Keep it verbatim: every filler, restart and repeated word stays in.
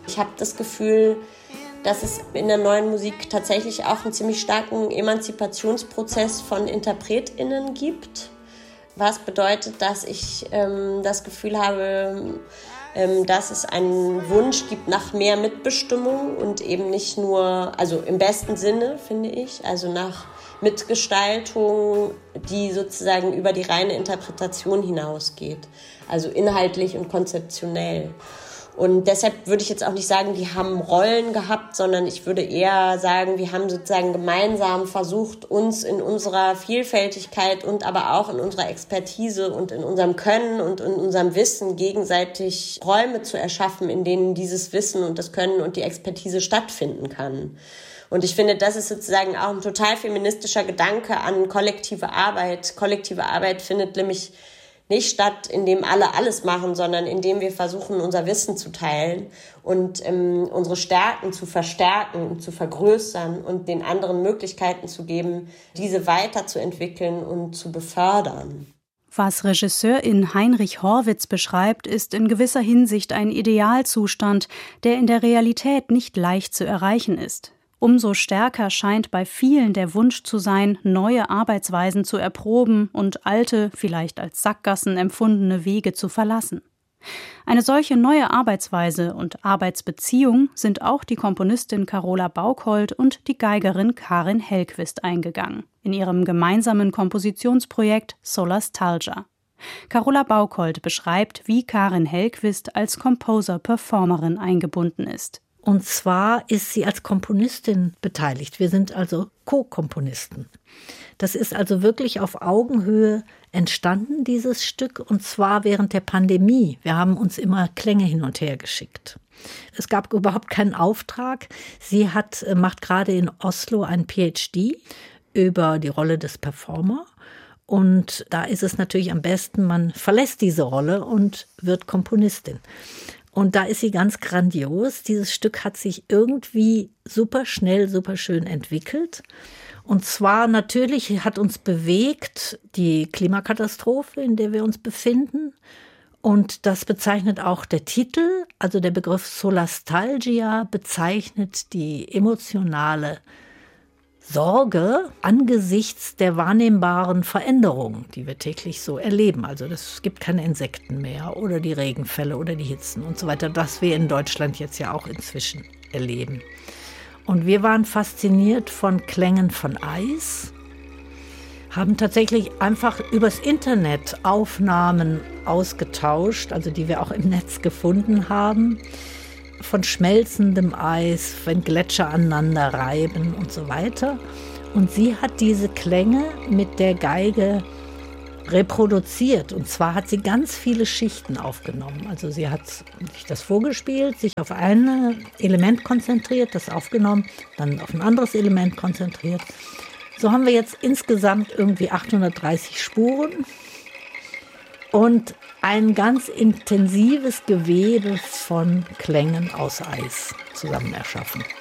Ich habe das Gefühl, dass es in der neuen Musik tatsächlich auch einen ziemlich starken Emanzipationsprozess von InterpretInnen gibt. Was bedeutet, dass ich ähm, das Gefühl habe, ähm, dass es einen Wunsch gibt nach mehr Mitbestimmung und eben nicht nur, also im besten Sinne, finde ich, also nach Mitgestaltung, die sozusagen über die reine Interpretation hinausgeht, also inhaltlich und konzeptionell. Und deshalb würde ich jetzt auch nicht sagen, die haben Rollen gehabt, sondern ich würde eher sagen, wir haben sozusagen gemeinsam versucht, uns in unserer Vielfältigkeit und aber auch in unserer Expertise und in unserem Können und in unserem Wissen gegenseitig Räume zu erschaffen, in denen dieses Wissen und das Können und die Expertise stattfinden kann. Und ich finde, das ist sozusagen auch ein total feministischer Gedanke an kollektive Arbeit. Kollektive Arbeit findet nämlich nicht statt, indem alle alles machen, sondern indem wir versuchen, unser Wissen zu teilen und ähm, unsere Stärken zu verstärken und zu vergrößern und den anderen Möglichkeiten zu geben, diese weiterzuentwickeln und zu befördern. Was Regisseurin Heinrich Horwitz beschreibt, ist in gewisser Hinsicht ein Idealzustand, der in der Realität nicht leicht zu erreichen ist. Umso stärker scheint bei vielen der Wunsch zu sein, neue Arbeitsweisen zu erproben und alte, vielleicht als Sackgassen empfundene Wege zu verlassen. Eine solche neue Arbeitsweise und Arbeitsbeziehung sind auch die Komponistin Carola Baukhold und die Geigerin Karin Hellqvist eingegangen, in ihrem gemeinsamen Kompositionsprojekt Solastalgia. Carola Baukhold beschreibt, wie Karin Hellqvist als Composer-Performerin eingebunden ist. Und zwar ist sie als Komponistin beteiligt. Wir sind also Co-Komponisten. Das ist also wirklich auf Augenhöhe entstanden, dieses Stück, und zwar während der Pandemie. Wir haben uns immer Klänge hin und her geschickt. Es gab überhaupt keinen Auftrag. Sie hat, macht gerade in Oslo ein P H D über die Rolle des Performer. Und da ist es natürlich am besten, man verlässt diese Rolle und wird Komponistin. Und da ist sie ganz grandios. Dieses Stück hat sich irgendwie super schnell, super schön entwickelt. Und zwar natürlich hat uns bewegt die Klimakatastrophe, in der wir uns befinden. Und das bezeichnet auch der Titel. Also der Begriff Solastalgia bezeichnet die emotionale Sorge angesichts der wahrnehmbaren Veränderungen, die wir täglich so erleben. Also es gibt keine Insekten mehr oder die Regenfälle oder die Hitzen und so weiter, das wir in Deutschland jetzt ja auch inzwischen erleben. Und wir waren fasziniert von Klängen von Eis, haben tatsächlich einfach übers Internet Aufnahmen ausgetauscht, also die wir auch im Netz gefunden haben, von schmelzendem Eis, wenn Gletscher aneinander reiben und so weiter. Und sie hat diese Klänge mit der Geige reproduziert. Und zwar hat sie ganz viele Schichten aufgenommen. Also sie hat sich das vorgespielt, sich auf ein Element konzentriert, das aufgenommen, dann auf ein anderes Element konzentriert. So haben wir jetzt insgesamt irgendwie achthundertdreißig Spuren und ein ganz intensives Gewebe von Klängen aus Eis zusammen erschaffen.